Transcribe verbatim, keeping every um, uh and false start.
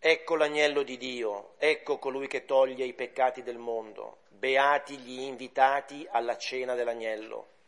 ecco l'agnello di Dio, ecco colui che toglie i peccati del mondo, beati gli invitati alla cena dell'agnello.